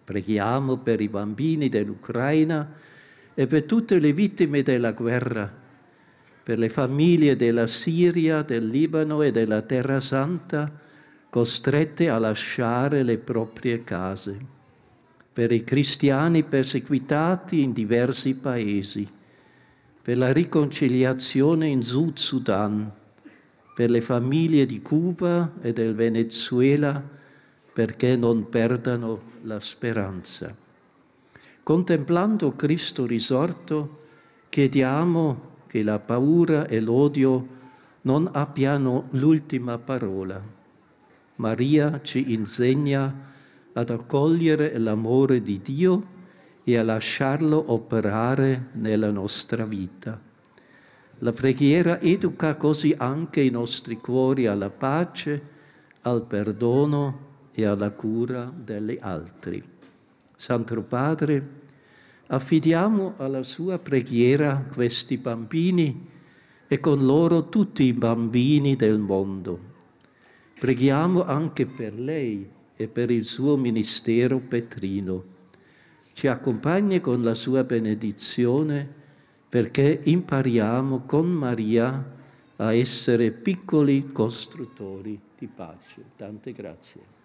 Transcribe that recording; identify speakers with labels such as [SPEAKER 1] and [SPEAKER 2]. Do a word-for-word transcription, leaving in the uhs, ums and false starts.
[SPEAKER 1] Preghiamo per i bambini dell'Ucraina e per tutte le vittime della guerra, per le famiglie della Siria, del Libano e della Terra Santa costrette a lasciare le proprie case, per i cristiani perseguitati in diversi paesi, per la riconciliazione in Sud Sudan, per le famiglie di Cuba e del Venezuela, perché non perdano la speranza. Contemplando Cristo risorto, chiediamo che la paura e l'odio non abbiano l'ultima parola. Maria ci insegna ad accogliere l'amore di Dio e a lasciarlo operare nella nostra vita. La preghiera educa così anche i nostri cuori alla pace, al perdono e alla cura degli altri. Santo Padre, affidiamo alla sua preghiera questi bambini e con loro tutti i bambini del mondo. Preghiamo anche per lei e per il suo ministero petrino. Ci accompagni con la sua benedizione perché impariamo con Maria a essere piccoli costruttori di pace. Tante grazie.